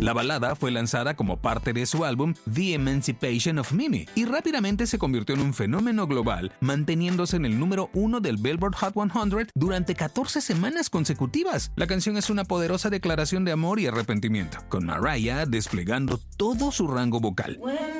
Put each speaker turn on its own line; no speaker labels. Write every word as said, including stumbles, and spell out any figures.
La balada fue lanzada como parte de su álbum The Emancipation of Mimi y rápidamente se convirtió en un fenómeno global, manteniéndose en el número uno del Billboard Hot cien durante catorce semanas consecutivas. La canción es una poderosa declaración de amor y arrepentimiento, con Mariah desplegando todo su rango vocal.
When